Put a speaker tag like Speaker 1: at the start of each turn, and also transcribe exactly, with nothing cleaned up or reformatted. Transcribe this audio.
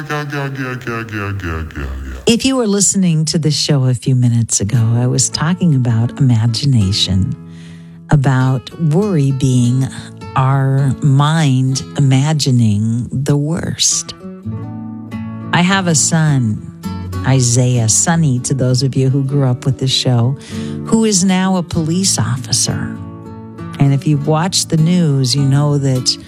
Speaker 1: If you were listening to the show a few minutes ago, I was talking about imagination, about worry being our mind imagining the worst. I have a son, Isaiah, Sonny to those of you who grew up with the show, who is now a police officer. And if you've watched the news, you know that